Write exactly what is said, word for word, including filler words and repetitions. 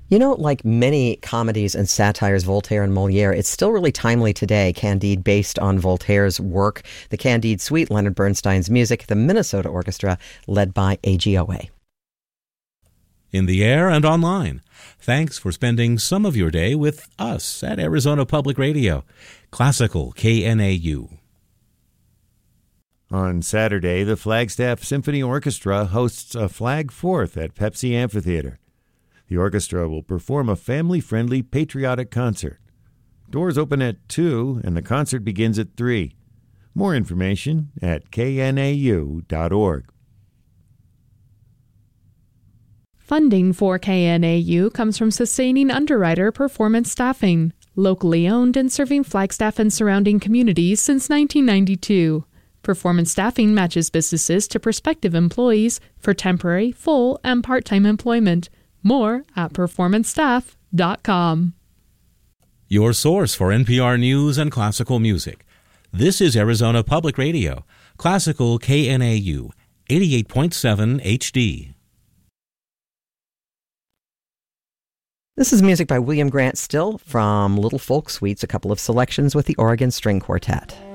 You know, like many comedies and satires, Voltaire and Molière, it's still really timely today. Candide, based on Voltaire's work. The Candide Suite, Leonard Bernstein's music, the Minnesota Orchestra, led by A G O A. In the air and online. Thanks for spending some of your day with us at Arizona Public Radio, Classical K N A U. On Saturday, the Flagstaff Symphony Orchestra hosts a Flag Fourth at Pepsi Amphitheater. The orchestra will perform a family-friendly patriotic concert. Doors open at two and the concert begins at three. More information at K N A U dot org. Funding for K N A U comes from Sustaining Underwriter Performance Staffing, locally owned and serving Flagstaff and surrounding communities since nineteen ninety-two. Performance Staffing matches businesses to prospective employees for temporary, full, and part-time employment. More at performance staff dot com. Your source for N P R News and classical music. This is Arizona Public Radio, Classical K N A U, eighty-eight point seven H D. This is music by William Grant Still from Little Folk Suites, a couple of selections with the Oregon String Quartet.